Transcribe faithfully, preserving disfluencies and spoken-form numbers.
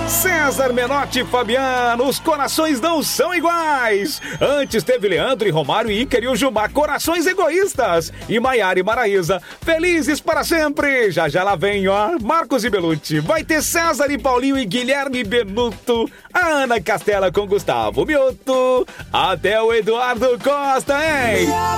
César Menotti e Fabiano, os corações não são iguais. Antes teve Leandro e Romário e Ícaro e o Gilmar, corações egoístas. E Maiara e Maraísa, felizes para sempre. Já já lá vem, ó, Marcos e Belucci. Vai ter César e Paulinho e Guilherme Benuto. A Ana Castela com Gustavo Mioto. Até o Eduardo Costa, hein?